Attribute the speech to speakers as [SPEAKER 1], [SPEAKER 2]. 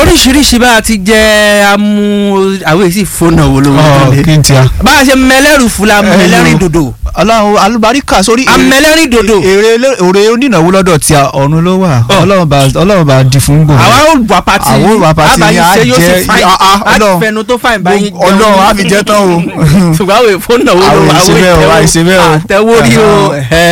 [SPEAKER 1] oríṣiríṣi bá a ti jẹ́ amú àwọn èsì fóònù wo lówó
[SPEAKER 2] kí n tiẹ̀.
[SPEAKER 1] bá a ṣe mẹlẹ́rù fúlà mẹlẹ́rìn dòdò.
[SPEAKER 2] ọlọ́run alùbáríkà sórí
[SPEAKER 1] amẹlẹ́rìn dòdò.
[SPEAKER 2] èrè onínáwó lọ́dọ̀ tí ọ̀run ló wà ọlọ́run bá di fún gbòòrò.
[SPEAKER 1] àwa ò wà pàtì
[SPEAKER 2] ni a jẹ́
[SPEAKER 1] àfẹnu tó fàìn báyìí jẹun.
[SPEAKER 2] ọlọ́run á fi jẹ́ tán o.
[SPEAKER 1] ṣùgbọ́n àwọn fóònù wo lówó
[SPEAKER 2] àwọn ìṣe bẹ́ẹ̀ o
[SPEAKER 1] àtẹwórí o.